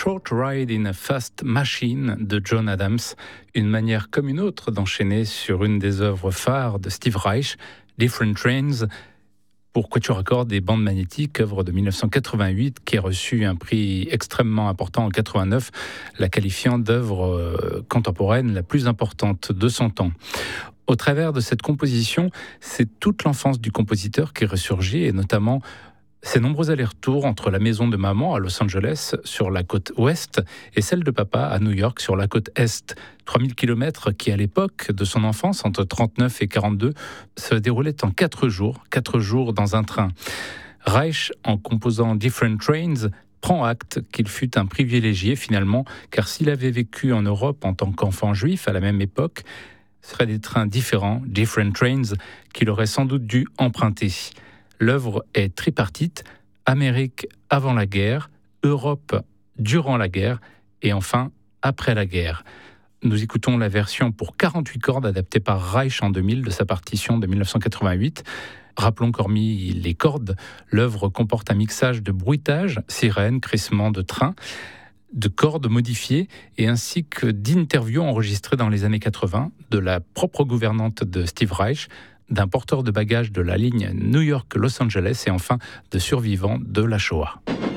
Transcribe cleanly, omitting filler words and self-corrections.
Short Ride in a Fast Machine de John Adams, une manière comme une autre d'enchaîner sur une des œuvres phares de Steve Reich, Different Trains, pour quatuor à cordes et bandes magnétiques, œuvre de 1988, qui a reçu un prix extrêmement important en 89, la qualifiant d'œuvre contemporaine la plus importante de son temps. Au travers de cette composition, c'est toute l'enfance du compositeur qui ressurgit, et notamment ses nombreux allers-retours entre la maison de maman à Los Angeles sur la côte ouest et celle de papa à New York sur la côte est. 3000 km qui, à l'époque de son enfance, entre 39 et 42, se déroulaient en 4 jours dans un train. Reich, en composant Different Trains, prend acte qu'il fut un privilégié finalement, car s'il avait vécu en Europe en tant qu'enfant juif à la même époque, ce seraient des trains différents, Different Trains, qu'il aurait sans doute dû emprunter. L'œuvre est tripartite, Amérique avant la guerre, Europe durant la guerre et enfin après la guerre. Nous écoutons la version pour 48 cordes adaptée par Reich en 2000 de sa partition de 1988. Rappelons qu'hormis les cordes, l'œuvre comporte un mixage de bruitages, sirènes, crissements de trains, de cordes modifiées et ainsi que d'interviews enregistrées dans les années 80 de la propre gouvernante de Steve Reich, d'un porteur de bagages de la ligne New York-Los Angeles et enfin de survivants de la Shoah.